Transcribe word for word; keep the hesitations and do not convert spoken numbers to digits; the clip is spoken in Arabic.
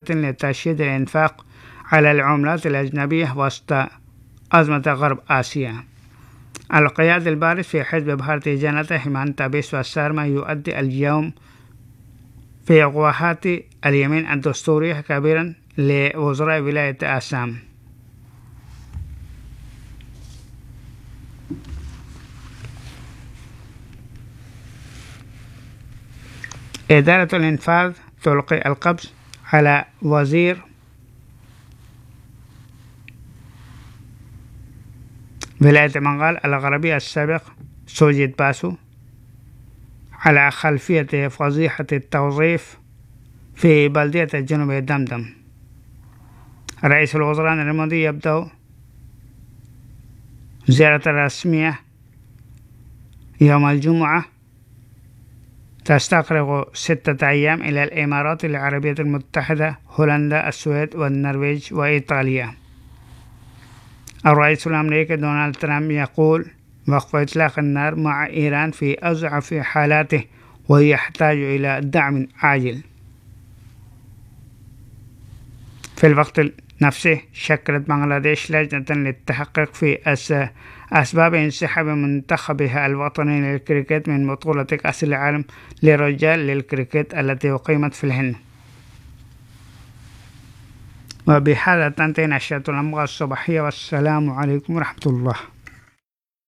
لتشديد الإنفاق على العملات الأجنبية وسط أزمة غرب آسيا. القياد البارز في حزب بھارتية جنتا هيمانتا بيسوا سارما يؤدي اليوم في غواهات اليمين الدستورية كبيرا لوزراء ولاية آسام. إدارة الإنفاذ تلقي القبض على وزير ولاية بنغال الغربية السابق سوجيت باسو على خلفية فضيحة التوظيف في بلدية الجنوب دمدم. رئيس الوزراء نريندرا مودي يبدأ زيارة رسمية يوم الجمعة تستغرق ستة أيام إلى الإمارات العربية المتحدة، هولندا، السويد والنرويج وإيطاليا. الرئيس الأمريكي دونالد ترامب يقول وقف إطلاق النار مع إيران في أضعف حالاته ويحتاج إلى دعم عاجل. في الوقت نفسه شكلت بنغلاديش لجنة للتحقق في أسباب انسحاب منتخبها الوطني للكريكت من بطولة كأس العالم للرجال للكريكت التي أقيمت في الهند. وبهذا تنتهي نشرة الأنباء الصباحية، والسلام عليكم ورحمة الله.